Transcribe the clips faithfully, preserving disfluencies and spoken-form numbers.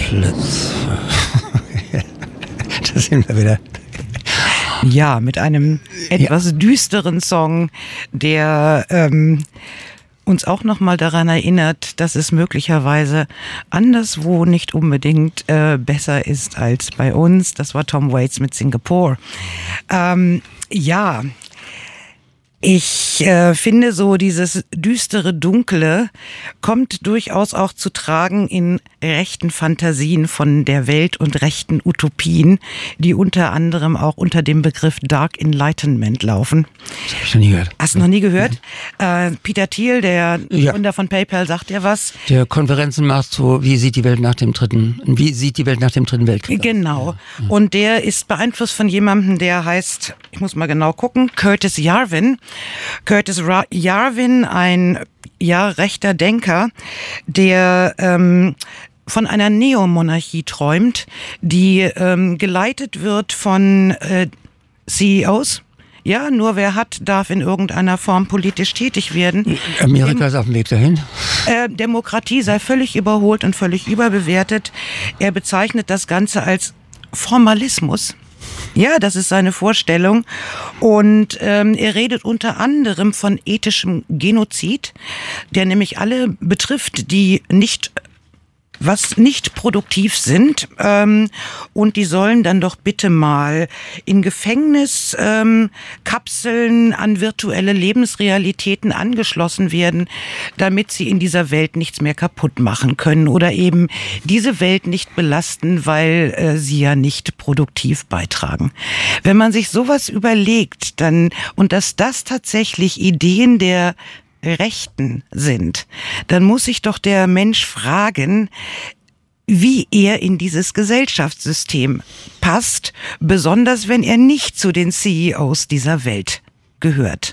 Schlitz. Das sind wir wieder. Ja, mit einem etwas ja. düsteren Song, der ähm, uns auch nochmal daran erinnert, dass es möglicherweise anderswo nicht unbedingt äh, besser ist als bei uns. Das war Tom Waits mit Singapore. Ähm, ja, ich äh, finde so dieses düstere Dunkle kommt durchaus auch zu tragen in rechten Fantasien von der Welt und rechten Utopien, die unter anderem auch unter dem Begriff Dark Enlightenment laufen. Das habe ich noch nie gehört. Hast du noch nie gehört? Ja. Äh, Peter Thiel, der ja. Gründer von PayPal, sagt ja was. Der Konferenzen macht so, wie sieht die Welt nach dem dritten, wie sieht die Welt nach dem dritten Weltkrieg? Genau. Ja. Und der ist beeinflusst von jemandem, der heißt, ich muss mal genau gucken, Curtis Yarvin. Curtis Ra- Yarvin, ein ja rechter Denker, der ähm, von einer Neomonarchie träumt, die ähm, geleitet wird von äh, C E Os. Ja, nur wer hat, darf in irgendeiner Form politisch tätig werden. Amerika Dem, ist auf dem Weg dahin. Äh, Demokratie sei völlig überholt und völlig überbewertet. Er bezeichnet das Ganze als Formalismus. Ja, das ist seine Vorstellung. Und ähm, er redet unter anderem von ethischem Genozid, der nämlich alle betrifft, die nicht was nicht produktiv sind, ähm, und die sollen dann doch bitte mal in Gefängniskapseln ähm, an virtuelle Lebensrealitäten angeschlossen werden, damit sie in dieser Welt nichts mehr kaputt machen können oder eben diese Welt nicht belasten, weil äh, sie ja nicht produktiv beitragen. Wenn man sich sowas überlegt, dann und dass das tatsächlich Ideen der Rechten sind, dann muss sich doch der Mensch fragen, wie er in dieses Gesellschaftssystem passt, besonders wenn er nicht zu den C E Os dieser Welt gehört.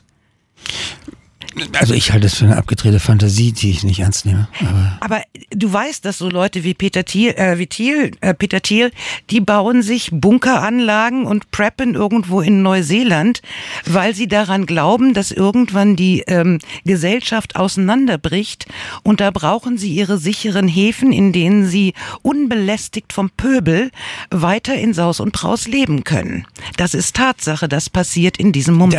Also ich halte es für eine abgedrehte Fantasie, die ich nicht ernst nehme. Aber, aber du weißt, dass so Leute wie Peter Thiel, äh, wie Thiel, äh, Peter Thiel, die bauen sich Bunkeranlagen und preppen irgendwo in Neuseeland, weil sie daran glauben, dass irgendwann die ähm, Gesellschaft auseinanderbricht und da brauchen sie ihre sicheren Häfen, in denen sie unbelästigt vom Pöbel weiter in Saus und Braus leben können. Das ist Tatsache, das passiert in diesem Moment.